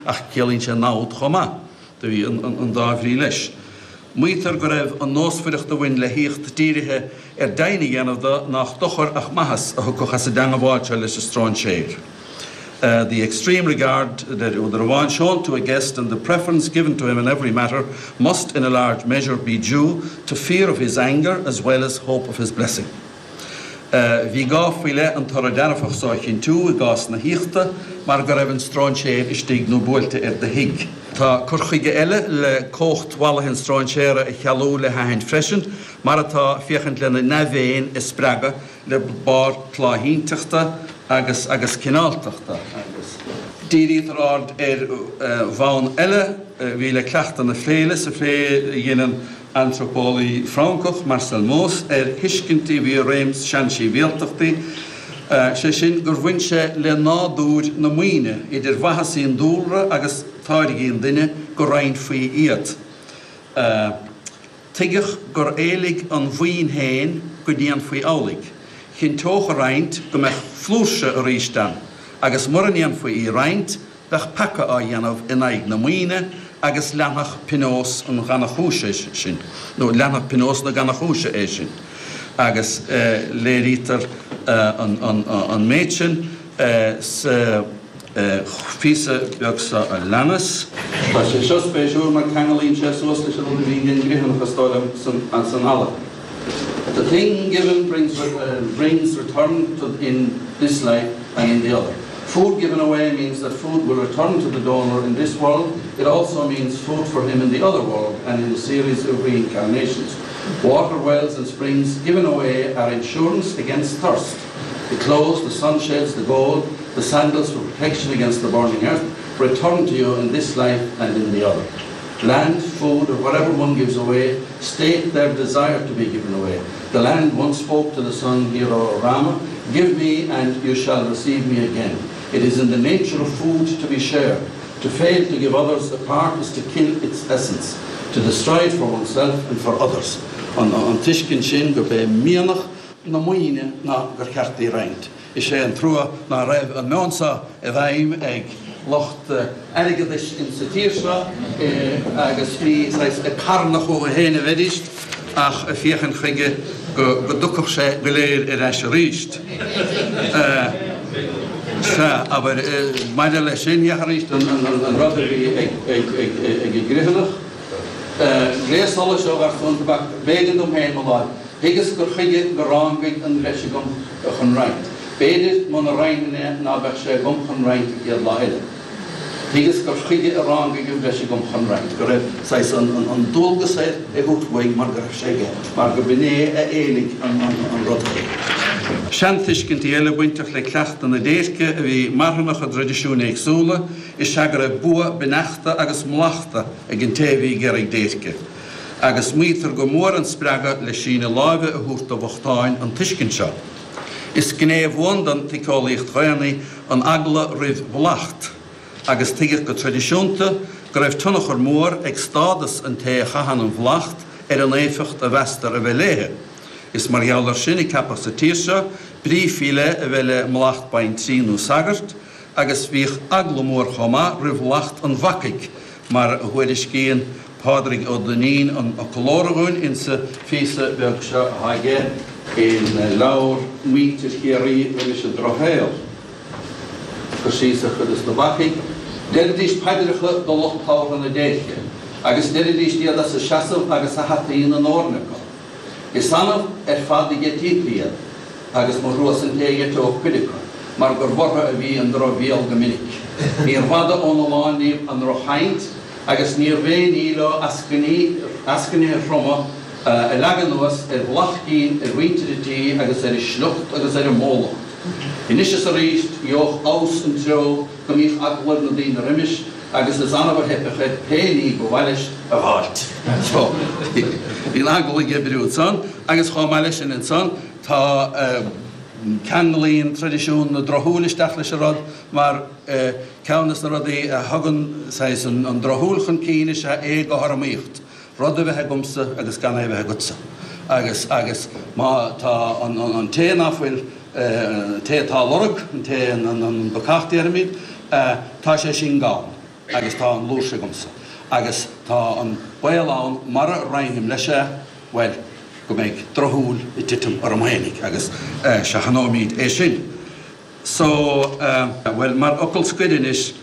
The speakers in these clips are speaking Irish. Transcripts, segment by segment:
ach ceolín sé nád chomá, do bhí an dáhrí leis. Muotar go raibh an nósfuireacht do bhain le híocht díirithe daine dhéanamh nach dochar ach maithas a chu chas a dangamháilte leis a strán séir. The extreme regard that Udrawan shown to a guest and the preference given to him in every matter must in a large measure be due to fear of his anger as well as hope of his blessing. Bhí gá faoile an tar danafach sáchin tú I gás na híochta mar go raibh an strán séir istigh nó buailte de hiig. Tá curchuige eile le cócht wallachan strán séire a chealú le haint freisin mar atá fiachant lena navéin is spraga le bar tláhínteachta agus cinálteachta. Dírí ard bhain eile bhí le cleachta na phléile sa phlé dhéanaan antropólaí Francoch Marcel Mauss hiiscintí bhí réims seansí bhéaltachtaí sé sin gur bhain sé le nádúr na muoine idir bhathasíon dúlra agus táirigíon duine go rainn faoi iad. Tuigeh gur éalaigh an bhuiin héin go dtíon faoi álaigh. Chin tócha raint go meach flúse a rístan, agus moraníon faoi raint bheith paca á dhéanamh in aig na muoine agus leanach pinós an ganachúise sin. No, leanach pinós na ganachúise é sin. Agus léirítar an méid sin sa físa beag sa a leanas. Tá sé seo spéisiúr mar cangalín sé suas leis an bhíon grihan chastáil an san ala. The thing given brings return in this life and in the other. Food given away means that food will return to the donor in this world. It also means food for him in the other world and in the series of reincarnations. Water wells and springs given away are insurance against thirst. The clothes, the sunshades, the gold, the sandals for protection against the burning earth return to you in this life and in the other. Land, food, or whatever one gives away state their desire to be given away. The land once spoke to the sun, Hero Rama, give me and you shall receive me again. It is in the nature of food to be shared. To fail to give others a part is to kill its essence, to destroy it for oneself and for others. An tishkin sin go be mianach na muine na gur ceartaí raint. Is sé an trua na raibh an meonsa a bhaim ag locht ergadis in sa tírsra agus frí a carnach ó a héine vedist ach a fiechan chuige go ducach sé go léir a reis ríist. Aber meine lei sin jaarricht an rudder ag grihanach. Gréas alle seo war van de bak beden omheen maar higus gur chuige go rangig an reis gom chun raint. Beidir man a rainine na bech sé gom chun raint iad leile. Higus gur chuige a rangig an reis gom chun raint. Go raibh sais an dulgus é húthaig mar go raibh sé ge. Mar go bné a élig an rudder. Seantiscintí eile buintach le cleachta na déirce a bhí marthanach a tradiisiúna éagsúla is se gur bua benachta agus mlachta ag an taobhí geirigh déirce. Agus muotar go mór an spreaga le sína láimhe a thuairta bhachtáin an tuiscin seo. Is gnéamh bhain don ticálaíocht chaanaí an agla roimh bhlacht. Agus tuigh go tradiisiúnta go raibh tunnachar mór ag stádas an té chahan an bhlacht an éifeacht a bhestar a bheith léthe. Is mar geallar sin I capach sa tíirse, bríomhfhíle a bheile mlacht bain tríú sagart, agus bhíoh aglamór chomá roimh lacht an bhacaig, mar a chuidir cían pádraigh ó danín an colóragún in sa físa beag se haige in leabhar mítir chéirí is a drothéil. Go sísa chud is na bhacaig, deiridís peidircha do lochtáir na déirce, agus deiridís diaad a sa seasamh agus a hataíon an ornacha. Is anamh fad I típliad, agus mar ruas an téige tó cuidica, mar gur bhartha a bhí an dro bhéal go minic. Níor fada ón aláinníomh an rochaint, agus níor bhéin ílo ascaní roma a legan nuas bhlachcín riintidtí agus I slucht agus I móla. Inis is a ríist joch aus an tro go míoch aglair na dtín na rimis, agus is anamh hepacha péí go bhhailis a bháilt. Bhí agla gebrú san, agus chámáilis in san, tá canlíon tradiisiún na drothúlisteach leis rod, mar ceannas na rudaí hagan an drothúlchan cíine se é go haramíocht. Rud a bheitthe gomsa agus gan é bheitthe gutsa. Agus má tá an té nachfuil té tá lorug, an té an bacachtaí armid, tá sé sin gáin. agus tá an lúse gomsa. Agus tá an bhilán mar a reinhim leise, well, go méid drothúil I titim ar am hénig, agus se chanómíd é sin. So, well, mar ocail scuidin is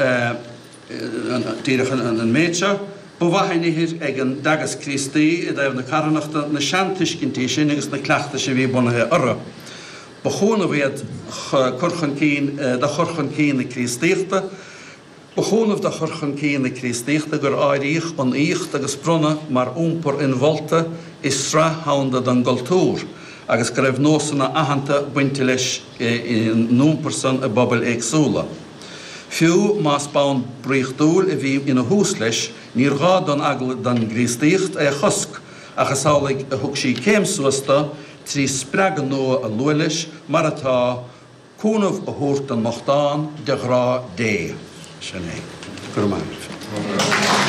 díreach an méidse, bhhainihir ag an dagas Christi I dtaobh na carnachta na seantaiscintí sin agus na cleachta sé bhí bunathe ara. Ba chúna bhéad churchan cín da churchan cín na Christíochta, ba chúnamh da churchan cín na Christíochta gur áiríoch an íocht agus brunna mar úmpar in bholta is sra hánda don gultúr, agus go raibh nósanna ahananta buinte leis in númpersan a bobbal éagsúla. Fiú más bán bríochtúil a bhí ina hús leis, níor gá don agla don Christíocht a chosc, agus álaigh a thug sí céimsuasta trí spreagan nó a luilis mar atá cúnamh a thuairt an mochtán de ghra dé. Sin é. Gur maith.